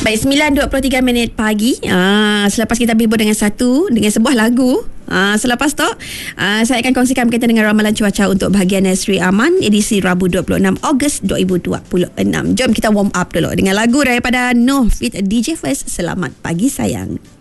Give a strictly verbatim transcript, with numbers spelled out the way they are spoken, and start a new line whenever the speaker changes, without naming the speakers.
Baik, sembilan dua puluh tiga minit pagi. Aa, selepas kita berhibur dengan satu, dengan sebuah lagu. Aa, selepas tu, aa, saya akan kongsikan berkaitan dengan ramalan cuaca untuk bahagian Sri Aman, edisi Rabu dua puluh enam Ogos dua ribu dua puluh enam. Jom kita warm up dulu dengan lagu daripada Noh with D J First. Selamat pagi sayang.